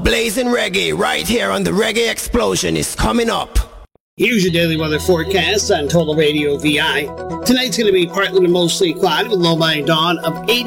blazing reggae right here on the Reggae Explosion is coming up. Here's your daily weather forecast on Total Radio VI. Tonight's going to be partly to mostly cloudy with low by dawn of 80.